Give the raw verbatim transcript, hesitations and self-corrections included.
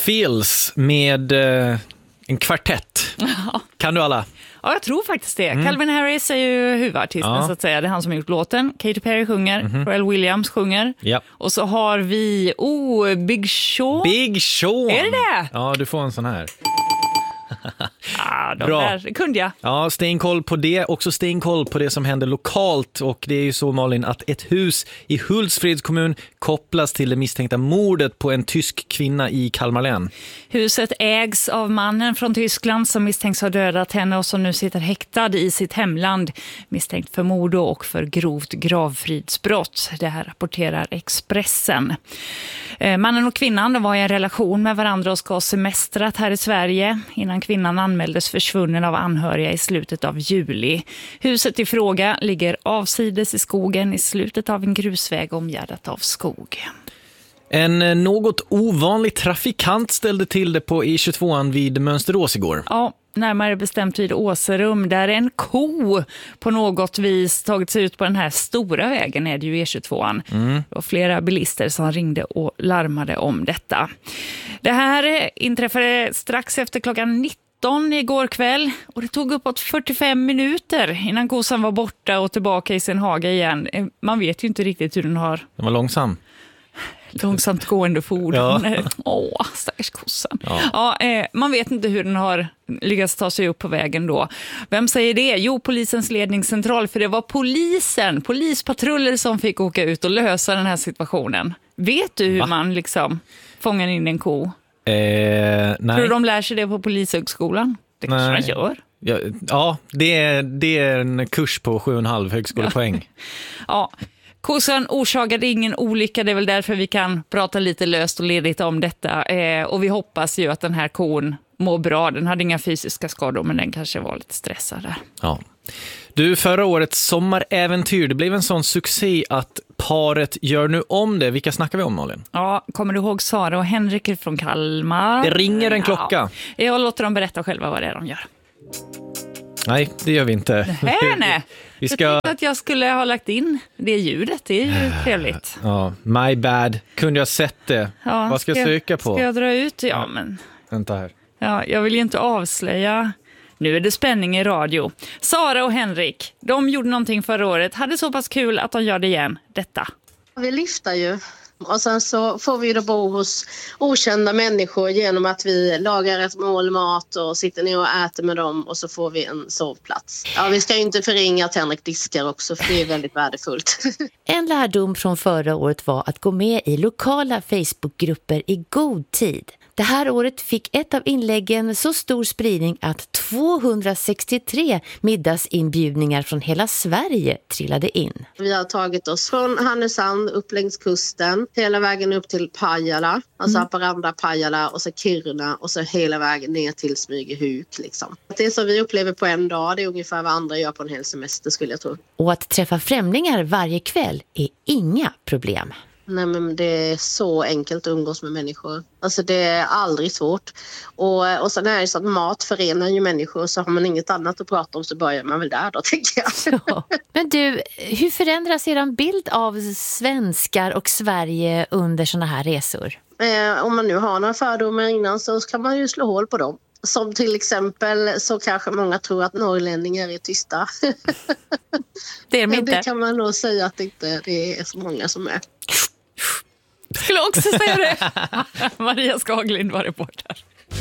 Feels med eh, en kvartett. Ja. Kan du alla? Ja, jag tror faktiskt det. Mm. Calvin Harris är ju huvudartisten ja. så att säga. Det är han som har gjort låten. Katy Perry sjunger. Mm-hmm. Pharrell Williams sjunger. Yep. Och så har vi, oh, Big Sean. Big Sean! Är det det? Ja, du får en sån här. Ah, de Bra. Där kunde jag. Ja, stenkoll på det. Också stenkoll på det som händer lokalt. Och det är ju så, Malin, att ett hus i Hultsfreds kommun kopplas till det misstänkta mordet på en tysk kvinna i Kalmar län. Huset ägs av mannen från Tyskland som misstänks ha dödat henne och som nu sitter häktad i sitt hemland. Misstänkt för mord och för grovt gravfridsbrott. Det här rapporterar Expressen. Eh, mannen och kvinnan de var i en relation med varandra och ska ha semestrat här i Sverige innan kvinnan anmäldes försvunnen av anhöriga i slutet av juli. Huset i fråga ligger avsides i skogen i slutet av en grusväg omgärdat av skog. En något ovanlig trafikant ställde till det på E tjugotvåan vid Mönsterås igår. Ja, närmare bestämt vid Åserum där en ko på något vis tagit sig ut på den här stora vägen är det ju E tjugotvåan. Mm. Och flera bilister som ringde och larmade om detta. Det här inträffade strax efter klockan nitton igår kväll och det tog uppåt fyrtiofem minuter innan kossan var borta och tillbaka i sin hage igen. Man vet ju inte riktigt hur den har... Den var långsam. Långsamt gående fordon. Ja. Åh, stackars kossan. Ja. Ja, eh, man vet inte hur den har lyckats ta sig upp på vägen då. Vem säger det? Jo, polisens ledningscentral. För det var polisen, polispatruller som fick åka ut och lösa den här situationen. Vet du hur Va? man liksom fångar in en ko? Eh, nej. Tror du de lär sig det på polishögskolan? Det kanske man gör. Ja, ja det, är, det är en kurs på sju komma fem högskolepoäng. Ja. Kossan orsakade ingen olycka, det är väl därför vi kan prata lite löst och ledigt om detta. Eh, och vi hoppas ju att den här kon mår bra. Den hade inga fysiska skador, men den kanske var lite stressad där. Ja. Du, förra årets sommaräventyr, det blev en sån succé att paret gör nu om det. Vilka snackar vi om, Malin? Ja, kommer du ihåg Sara och Henrik från Kalmar? Det ringer en klocka. Ja. Jag låter dem berätta själva vad det är de gör. Nej, det gör vi inte. Nej, nej. Vi ska... Jag tänkte att jag skulle ha lagt in det ljudet. Det är ju trevligt. Ja, my bad. Kunde jag sett det? Ja, vad ska jag söka på? Ska jag dra ut? Ja, men... Vänta här. Ja, jag vill ju inte avslöja. Nu är det spänning i radio. Sara och Henrik, de gjorde någonting förra året. Hade så pass kul att de gör det igen. Detta. Vi lyfter ju. Och sen så får vi då bo hos okända människor genom att vi lagar ett mål mat och sitter ner och äter med dem och så får vi en sovplats. Ja, vi ska ju inte förringa att Henrik diskar också för det är väldigt värdefullt. En lärdom från förra året var att gå med i lokala Facebookgrupper i god tid. Det här året fick ett av inläggen så stor spridning att tvåhundrasextiotre middagsinbjudningar från hela Sverige trillade in. Vi har tagit oss från Härnösand upp längs kusten, hela vägen upp till Pajala, alltså mm. Haparanda, Pajala och så Kiruna och så hela vägen ner till Smygehuk. Liksom. Det som vi upplever på en dag, det är ungefär vad andra gör på en hel semester skulle jag tro. Och att träffa främlingar varje kväll är inga problem. Nej, men det är så enkelt att umgås med människor. Alltså det är aldrig svårt. Och, och sen är det så att mat förenar ju människor. Så har man inget annat att prata om så börjar man väl där då, tänker jag. Ja. Men du, hur förändras er bild av svenskar och Sverige under såna här resor? Eh, om man nu har några fördomar innan så kan man ju slå hål på dem. Som till exempel så kanske många tror att norrlänningar är tysta. Det är de inte. Det kan man nog säga att det inte det är så många som är. Jag skulle också säga det. Maria Skaglind var reporter.